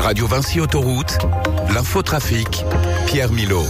Radio Vinci Autoroute, l'infotrafic, Pierre Milot.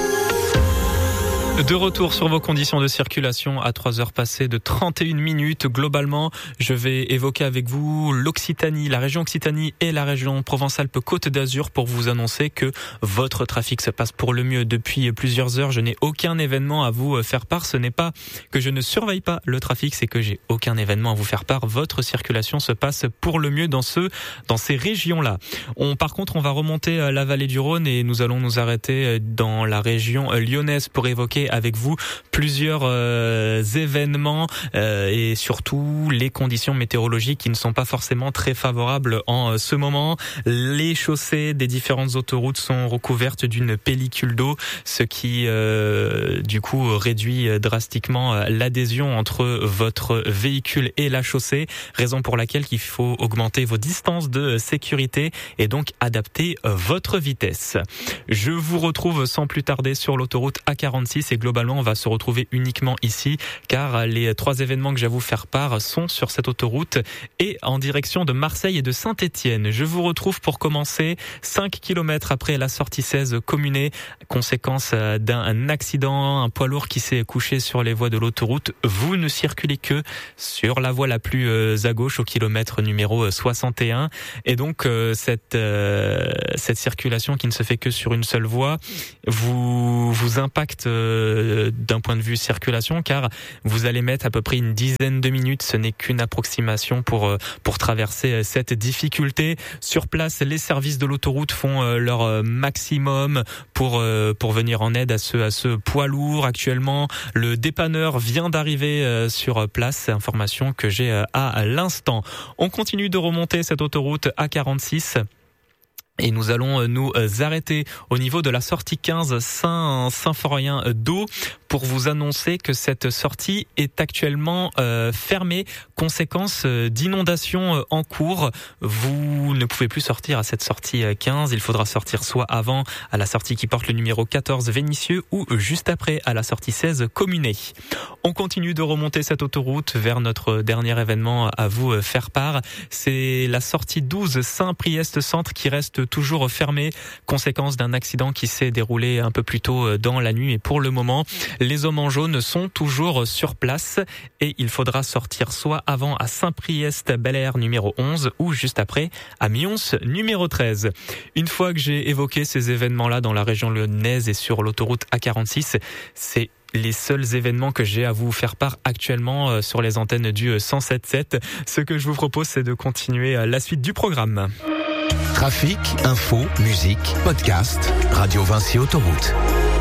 De retour sur vos conditions de circulation à 3 heures passées de 31 minutes. Globalement, je vais évoquer avec vous l'Occitanie, la région Occitanie et la région Provence-Alpes-Côte d'Azur pour vous annoncer que votre trafic se passe pour le mieux depuis plusieurs heures. Je n'ai aucun événement à vous faire part. Ce n'est pas que je ne surveille pas le trafic, c'est que j'ai aucun événement à vous faire part. Votre circulation se passe pour le mieux dans ces régions-là. Par contre, on va remonter la vallée du Rhône et nous allons nous arrêter dans la région lyonnaise pour évoquer avec vous plusieurs événements et surtout les conditions météorologiques qui ne sont pas forcément très favorables en ce moment. Les chaussées des différentes autoroutes sont recouvertes d'une pellicule d'eau, ce qui du coup réduit drastiquement l'adhésion entre votre véhicule et la chaussée, raison pour laquelle il faut augmenter vos distances de sécurité et donc adapter votre vitesse. Je vous retrouve sans plus tarder sur l'autoroute A46 et globalement on va se retrouver uniquement ici car les 3 événements que j'ai à vous faire part sont sur cette autoroute et en direction de Marseille et de Saint-Étienne. Je vous retrouve pour commencer 5 km après la sortie 16 Communé, conséquence d'un accident, un poids lourd qui s'est couché sur les voies de l'autoroute. Vous ne circulez que sur la voie la plus à gauche au kilomètre numéro 61 et donc cette circulation qui ne se fait que sur une seule voie vous impacte d'un point de vue circulation car vous allez mettre à peu près une dizaine de minutes, ce n'est qu'une approximation pour traverser cette difficulté. Sur place, les services de l'autoroute font leur maximum pour venir en aide à ce poids lourd. Actuellement, le dépanneur vient d'arriver sur place, information que j'ai à l'instant. On continue de remonter cette autoroute A46. Et nous allons nous arrêter au niveau de la sortie 15 Saint-Symphorien d'Eau pour vous annoncer que cette sortie est actuellement fermée, conséquence d'inondations en cours. Vous ne pouvez plus sortir à cette sortie 15, il faudra sortir soit avant à la sortie qui porte le numéro 14 Vénissieux ou juste après à la sortie 16 Communé. On continue de remonter cette autoroute vers notre dernier événement à vous faire part. C'est la sortie 12 Saint-Priest Centre qui reste toujours fermé, conséquence d'un accident qui s'est déroulé un peu plus tôt dans la nuit. Et pour le moment, les hommes en jaune sont toujours sur place et il faudra sortir soit avant à Saint-Priest-Bel-Air numéro 11 ou juste après à Mions numéro 13. Une fois que j'ai évoqué ces événements-là dans la région lyonnaise et sur l'autoroute A46, c'est les seuls événements que j'ai à vous faire part actuellement sur les antennes du 107.7. Ce que je vous propose, c'est de continuer la suite du programme. Trafic, info, musique, podcast, Radio Vinci Autoroute.